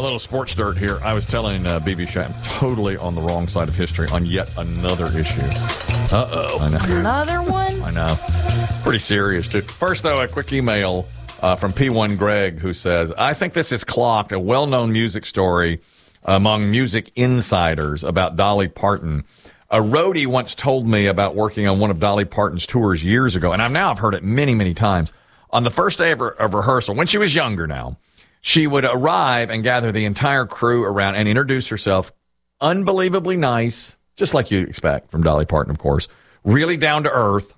little sports dirt here. I was telling BB Shea I'm totally on the wrong side of history on yet another issue. Uh-oh. I know. Another one? I know. Pretty serious, too. First, though, a quick email from P1 Greg, who says, I think this is clocked, a well-known music story among music insiders about Dolly Parton. A roadie once told me about working on one of Dolly Parton's tours years ago, and I've heard it many, many times. On the first day of rehearsal, when she was younger now, she would arrive and gather the entire crew around and introduce herself. Unbelievably nice, just like you'd expect from Dolly Parton, of course. Really down to earth.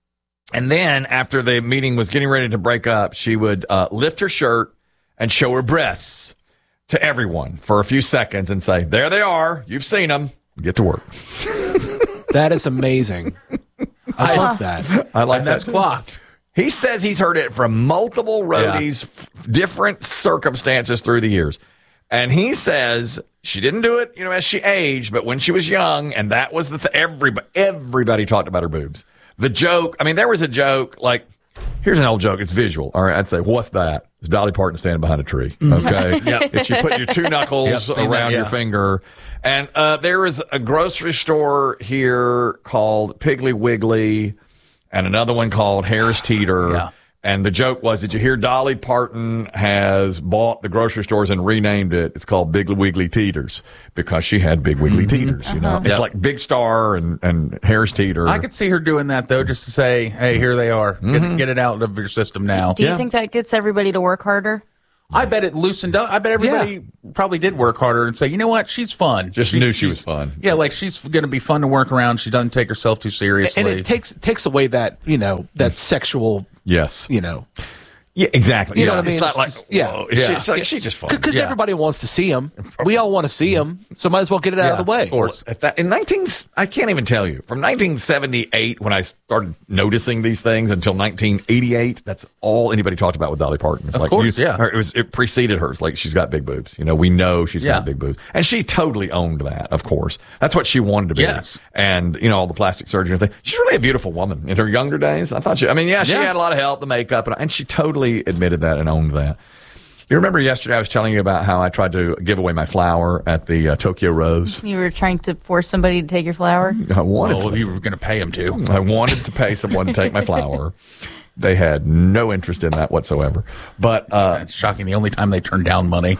And then after the meeting was getting ready to break up, she would lift her shirt and show her breasts to everyone for a few seconds and say, there they are. You've seen them. Get to work. That is amazing. I love that. I like and that. That's clocked. He says he's heard it from multiple roadies, different circumstances through the years. And he says she didn't do it, as she aged, but when she was young, and that was everybody talked about her boobs. The joke, there was a joke, like, here's an old joke. It's visual. All right, I'd say, what's that? It's Dolly Parton standing behind a tree. Okay? It's you put your two knuckles around your finger. And there is a grocery store here called Piggly Wiggly and another one called Harris Teeter. Yeah. And the joke was, did you hear Dolly Parton has bought the grocery stores and renamed it? It's called Big Wiggly Teeters because she had Big Wiggly Teeters, It's like Big Star and Harris Teeter. I could see her doing that, though, just to say, hey, here they are. Get it out of your system now. Do you think that gets everybody to work harder? I bet it loosened up. I bet everybody probably did work harder and say, you know what, she's fun. Just knew she was fun. Yeah, like she's going to be fun to work around. She doesn't take herself too seriously. And it takes away that, that sexual, yes. Yeah, exactly. You know what I mean? It's not like, she's just fun. Because everybody wants to see them. We all want to see them. So might as well get it out of the way. Of course. I can't even tell you. From 1978, when I started noticing these things, until 1988, that's all anybody talked about with Dolly Parton. It's it preceded her. It's like, she's got big boobs. We know she's got big boobs. And she totally owned that, of course. That's what she wanted to be. Yes. And, all the plastic surgery and thing. She's really a beautiful woman. In her younger days, I thought she had a lot of help, the makeup, and she totally admitted that and owned that. You remember yesterday I was telling you about how I tried to give away my flower at the Tokyo Rose? You were trying to force somebody to take your flower? I wanted you were going to pay him to. I wanted to pay someone to take my flower. They had no interest in that whatsoever. But it's shocking. The only time they turn down money.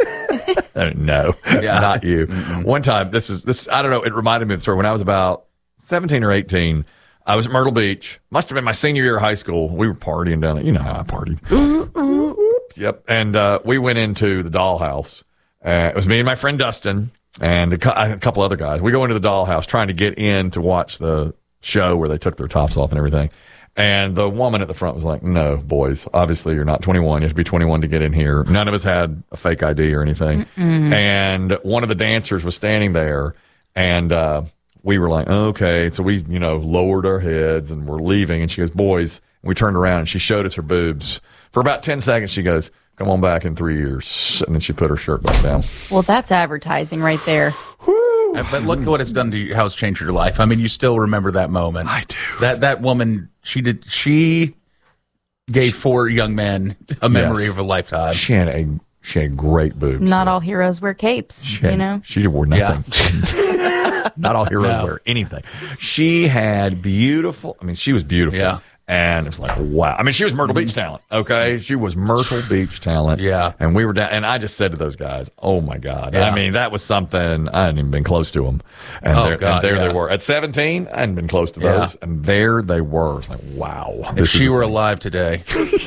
No, not you. One time, this I don't know, it reminded me of the story. When I was about 17 or 18, I was at Myrtle Beach. Must have been my senior year of high school. We were partying down there. You know how I partied. Yep. And we went into the Dollhouse. It was me and my friend Dustin and a couple other guys. We go into the Dollhouse trying to get in to watch the show where they took their tops off and everything. And the woman at the front was like, no, boys, obviously you're not 21. You have to be 21 to get in here. None of us had a fake ID or anything. And one of the dancers was standing there, and we were like, okay. So we, lowered our heads and we're leaving. And she goes, boys. And we turned around and she showed us her boobs. For about 10 seconds, she goes, come on back in 3 years. And then she put her shirt back down. Well, that's advertising right there. But look at what it's done to you, how it's changed your life. You still remember that moment. I do. That woman, she gave 4 young men a memory of a lifetime. She had great boobs. Not all heroes wear capes, She wore nothing. Not all heroes wear anything. She had beautiful, she was beautiful. Yeah. And it's like, wow. She was Myrtle Beach talent, okay? She was Myrtle Beach talent. Yeah. And we were down, and I just said to those guys, oh my God. Yeah. That was something, I hadn't even been close to them. And there they were. At 17, I hadn't been close to those. Yeah. And there they were. It's like, wow. If she were alive today.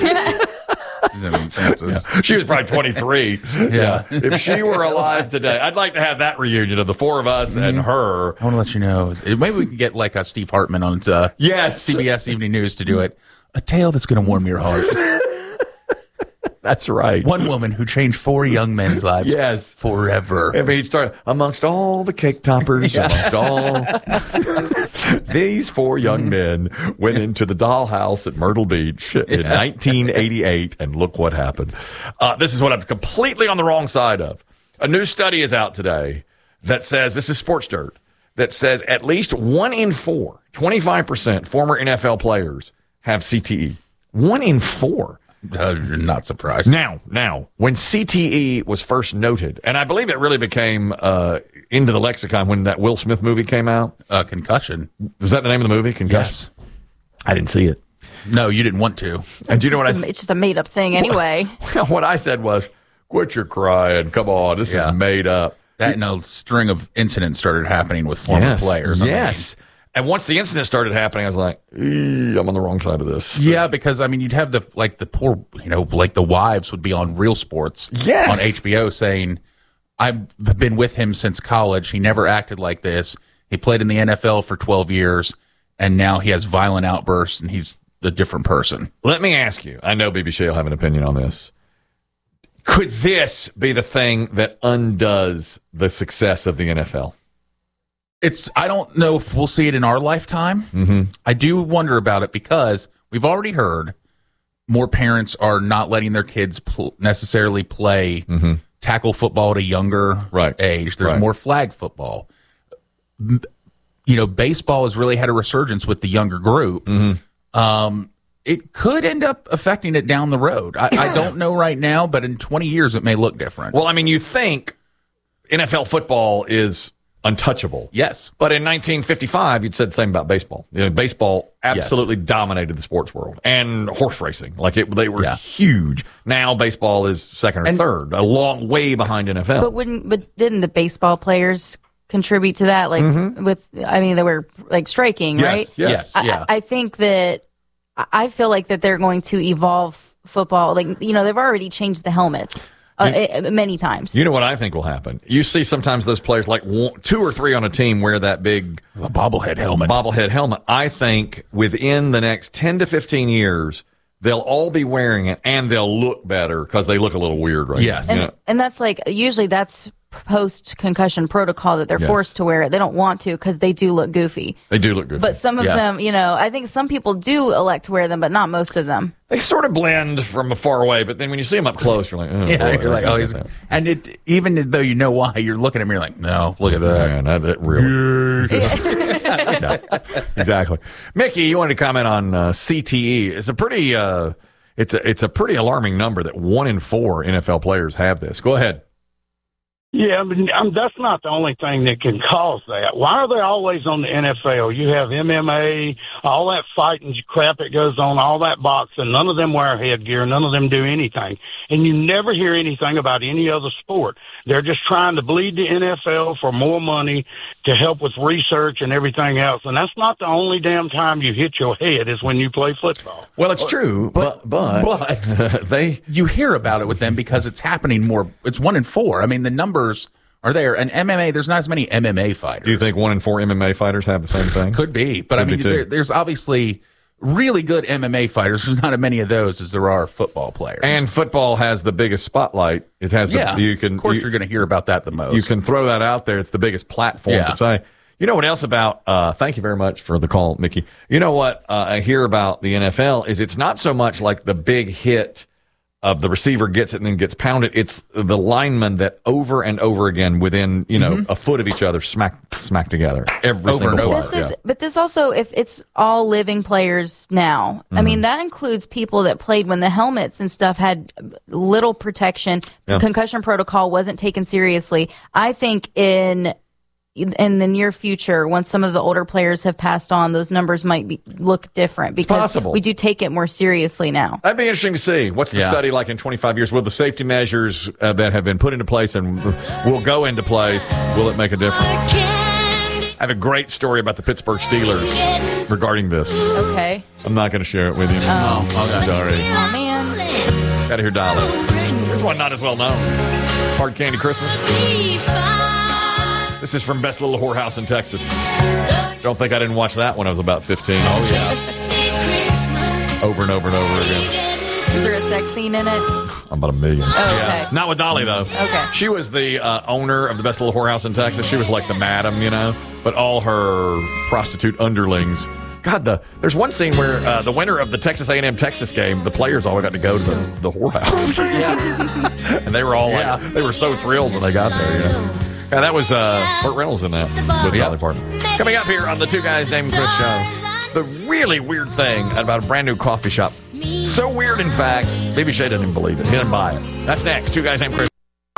She was probably 23. Yeah. If she were alive today, I'd like to have that reunion of the 4 of us and her. I want to let you know. Maybe we can get like a Steve Hartman on CBS Evening News to do it. A tale that's going to warm your heart. That's right. One woman who changed 4 young men's lives. Yes. Forever. He'd start amongst all the cake toppers, amongst all these 4 young men went into the Dollhouse at Myrtle Beach in 1988, and look what happened. This is what I'm completely on the wrong side of. A new study is out today that says, this is Sports Dirt, that says at least 1 in 4, 25% former NFL players have CTE. 1 in 4. Not surprised. Now, when CTE was first noted, and I believe it really became into the lexicon when that Will Smith movie came out. Concussion. Was that the name of the movie? Concussion? Yes. I didn't see it. No, you didn't want to. And do you know what I said? It's just a made up thing anyway. What I said was, quit your crying. Come on, this is made up. That and a string of incidents started happening with former players. Yes. And once the incident started happening, I was like, I'm on the wrong side of this. Yeah, because, I mean, you'd have the poor, like the wives would be on Real Sports on HBO saying, I've been with him since college. He never acted like this. He played in the NFL for 12 years, and now he has violent outbursts, and he's a different person. Let me ask you. I know BB Shea will have an opinion on this. Could this be the thing that undoes the success of the NFL? I don't know if we'll see it in our lifetime. Mm-hmm. I do wonder about it because we've already heard more parents are not letting their kids necessarily play tackle football at a younger age. There's more flag football. Baseball has really had a resurgence with the younger group. Mm-hmm. It could end up affecting it down the road. I don't know right now, but in 20 years it may look different. Well, I mean, you think NFL football is untouchable. Yes. But in 1955, you'd said the same about baseball. Baseball absolutely dominated the sports world. And horse racing. They were huge. Now baseball is second or third, a long way behind NFL. But didn't the baseball players contribute to that? They were striking, right? Yes. I think that I feel like that they're going to evolve football. They've already changed the helmets. Many times. You know what I think will happen? You see sometimes those players, like 2 or 3 on a team, wear that big bobblehead helmet. I think within the next 10 to 15 years, they'll all be wearing it, and they'll look better because they look a little weird right now. And that's usually that's post-concussion protocol that they're forced to wear it. They don't want to because they do look goofy. But some of them, I think some people do elect to wear them, but not most of them. They sort of blend from far away, but then when you see them up close, you're like, you're like, he's... And even though you know why, you're looking at me, you're like, no, look at that. Man, that really... No, exactly. Mickey, you wanted to comment on CTE. It's a pretty... It's a pretty alarming number that 1 in 4 NFL players have this. Go ahead. Yeah, but that's not the only thing that can cause that. Why are they always on the NFL? You have MMA, all that fighting crap that goes on, all that boxing. None of them wear headgear. None of them do anything. And you never hear anything about any other sport. They're just trying to bleed the NFL for more money to help with research and everything else. And that's not the only damn time you hit your head is when you play football. Well, it's true, but you hear about it with them because it's happening more. It's 1 in 4. I mean, the numbers are there. And MMA, there's not as many MMA fighters. Do you think 1 in 4 MMA fighters have the same thing? Could be. But there's obviously really good MMA fighters. There's not as many of those as there are football players. And football has the biggest spotlight. It has of course you're going to hear about that the most. You can throw that out there. It's the biggest platform to say. You know what else about, thank you very much for the call, Mickey. You know what I hear about the NFL is it's not so much like the big hit of the receiver gets it and then gets pounded. It's the linemen that over and over again within, a foot of each other smack together every single play. But this also, if it's all living players now, I mean, that includes people that played when the helmets and stuff had little protection. The concussion protocol wasn't taken seriously. I think in the near future, once some of the older players have passed on, those numbers might look different because we do take it more seriously now. That'd be interesting to see. What's the study like in 25 years? Will the safety measures that have been put into place and will go into place, will it make a difference? I have a great story about the Pittsburgh Steelers regarding this. Okay. I'm not going to share it with you. Sorry. Oh, man. Got to hear Dolly. Here's one not as well known. Hard Candy Christmas. This is from Best Little Whorehouse in Texas. Don't think I didn't watch that when I was about 15. Oh, yeah. Over and over and over again. Is there a sex scene in it? About 1 million. Oh, okay. Not with Dolly, though. Okay. She was the owner of the Best Little Whorehouse in Texas. She was like the madam, but all her prostitute underlings. God, there's one scene where the winner of the Texas A&M Texas game, the players all got to go to the whorehouse. And they were all they were so thrilled when they got there, Yeah, that was Burt Reynolds in that with Dolly Parton. Coming up here on the Two Guys Named Chris show, the really weird thing about a brand new coffee shop So weird, in fact, BB Shea doesn't even believe it. He doesn't buy it. That's next. Two Guys Named Chris.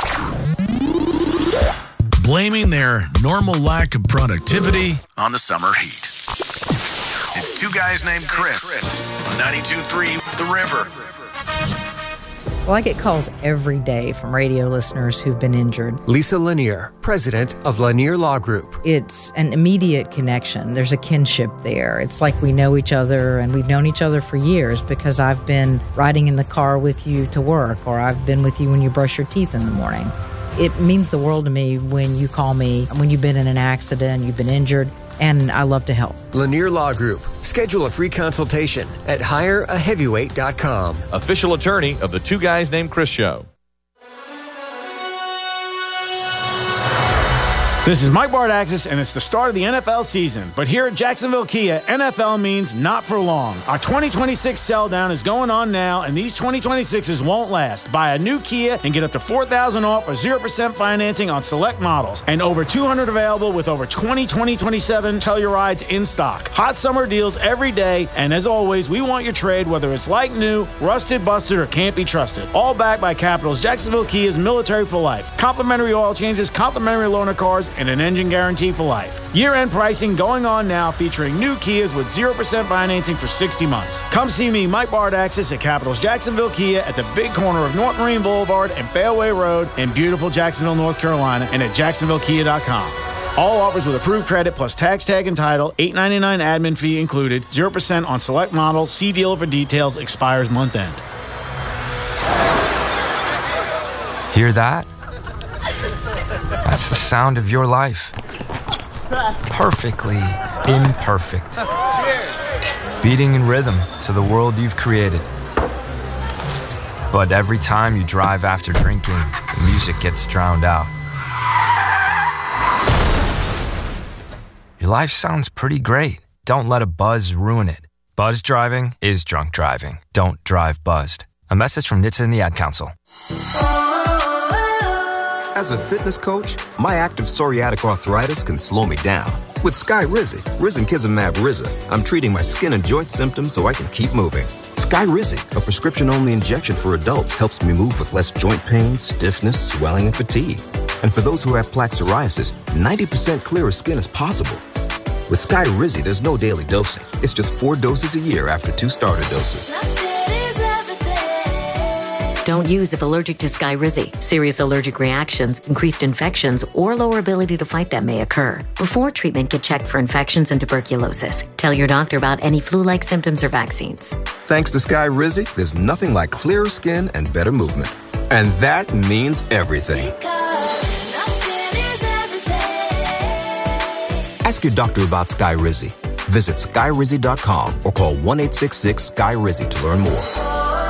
Blaming their normal lack of productivity on the summer heat. It's Two Guys Named Chris on 92.3 The River. Well, I get calls every day from radio listeners who've been injured. Lisa Lanier, president of Lanier Law Group. It's an immediate connection. There's a kinship there. It's like we know each other, and we've known each other for years because I've been riding in the car with you to work, or I've been with you when you brush your teeth in the morning. It means the world to me when you call me, when you've been in an accident, you've been injured, and I love to help. Lanier Law Group. Schedule a free consultation at hireaheavyweight.com. Official attorney of the Two Guys Named Chris show. This is Mike Bardaxis, and it's the start of the NFL season. But here at Jacksonville Kia, NFL means not for long. Our 2026 sell-down is going on now, and these 2026s won't last. Buy a new Kia and get up to $4,000 off or 0% financing on select models. And over 200 available with over 2027 Tellurides in stock. Hot summer deals every day, and as always, we want your trade, whether it's like new, rusted, busted, or can't be trusted. All backed by Capital's Jacksonville Kia's Military for Life. Complimentary oil changes, complimentary loaner cars, and an engine guarantee for life. Year-end pricing going on now, featuring new Kias with 0% financing for 60 months. Come see me, Mike Bardaxis, at Capital's Jacksonville Kia at the big corner of North Marine Boulevard and Fairway Road in beautiful Jacksonville, North Carolina, and at jacksonvillekia.com. All offers with approved credit plus tax tag and title, $8.99 admin fee included, 0% on select models. See dealer for details. Expires month end. Hear that? That's the sound of your life. Perfectly imperfect. Beating in rhythm to the world you've created. But every time you drive after drinking, the music gets drowned out. Your life sounds pretty great. Don't let a buzz ruin it. Buzz driving is drunk driving. Don't drive buzzed. A message from NHTSA and the Ad Council. As a fitness coach, my active psoriatic arthritis can slow me down. With Skyrizi, Risankizumab Riza, I'm treating my skin and joint symptoms so I can keep moving. Skyrizi, a prescription-only injection for adults, helps me move with less joint pain, stiffness, swelling, and fatigue. And for those who have plaque psoriasis, 90% clearer skin is possible. With Skyrizi, there's no daily dosing. It's just 4 doses a year after 2 starter doses. Don't use if allergic to Skyrizi. Serious allergic reactions, increased infections, or lower ability to fight them may occur. Before treatment, get checked for infections and tuberculosis. Tell your doctor about any flu-like symptoms or vaccines. Thanks to Skyrizi, there's nothing like clearer skin and better movement. And that means everything. Ask your doctor about Skyrizi. Visit Skyrizi.com or call 1-866-SKY-RIZI to learn more.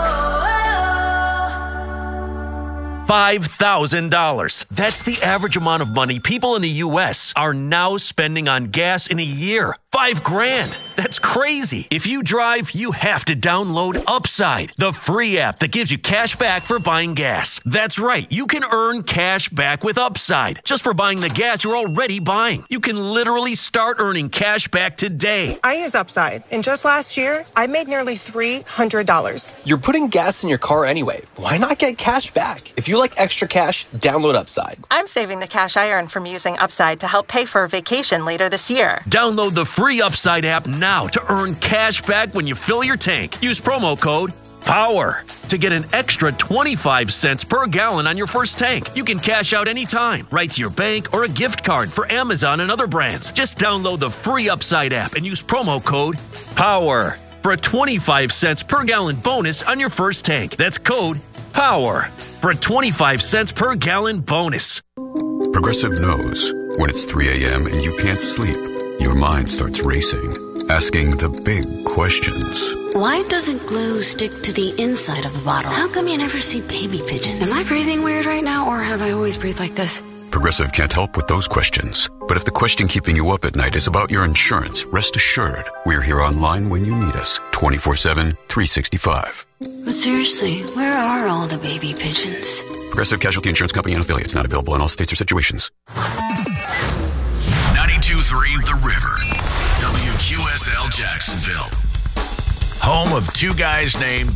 $5,000. That's the average amount of money people in the U.S. are now spending on gas in a year. $5,000. That's crazy. If you drive, you have to download Upside, the free app that gives you cash back for buying gas. That's right. You can earn cash back with Upside just for buying the gas you're already buying. You can literally start earning cash back today. I use Upside, and just last year, I made nearly $300. You're putting gas in your car anyway. Why not get cash back? If you like extra cash, download Upside. I'm saving the cash I earn from using Upside to help pay for a vacation later this year. Download the free Upside app now to earn cash back when you fill your tank. Use promo code POWER to get an extra 25 cents per gallon on your first tank. You can cash out anytime, right to your bank or a gift card for Amazon and other brands. Just download the free Upside app and use promo code POWER for a 25 cents per gallon bonus on your first tank. That's code POWER for a 25 cents per gallon bonus. Progressive knows when it's 3 a.m. and you can't sleep, your mind starts racing, asking the big questions. Why doesn't glue stick to the inside of the bottle? How come you never see baby pigeons? Am I breathing weird right now, or have I always breathed like this? Progressive can't help with those questions. But if the question keeping you up at night is about your insurance, rest assured, we're here online when you need us, 24/7, 365. But seriously, where are all the baby pigeons? Progressive Casualty Insurance Company and affiliates, not available in all states or situations. 92.3 The River. WQSL Jacksonville. Home of Two Guys Named